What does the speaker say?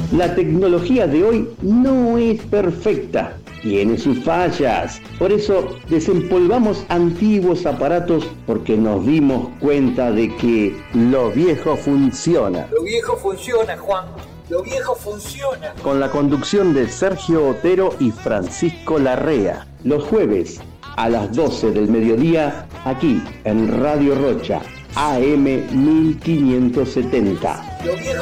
La tecnología de hoy no es perfecta, tiene sus fallas. Por eso desempolvamos antiguos aparatos porque nos dimos cuenta de que lo viejo funciona. Lo viejo funciona, Juan. Lo viejo funciona. Con la conducción de Sergio Otero y Francisco Larrea. Los jueves a las 12 del mediodía, aquí en Radio Rocha, AM 1570. Lo viejo